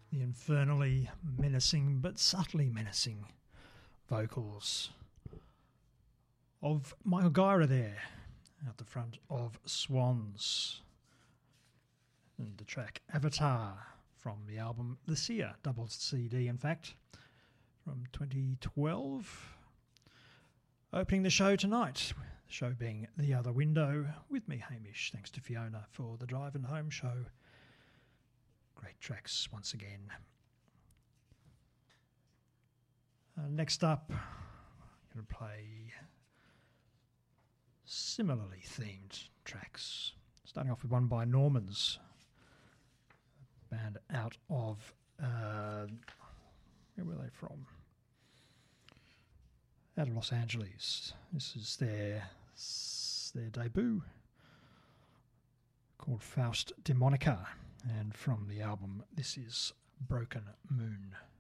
The infernally menacing but subtly menacing vocals of Michael Gyra there at the front of Swans, and the track Avatar from the album The Seer, double CD in fact, from 2012. Opening the show tonight, the show being The Other Window, with me Hamish, thanks to Fiona for the drive and home show. Great tracks once again. Next up, I'm going to play similarly themed tracks. Starting off with one by Normans, a band out of, where were they from? Out of Los Angeles. This is their debut, called Faust Demonica, and from the album this is Broken Moon.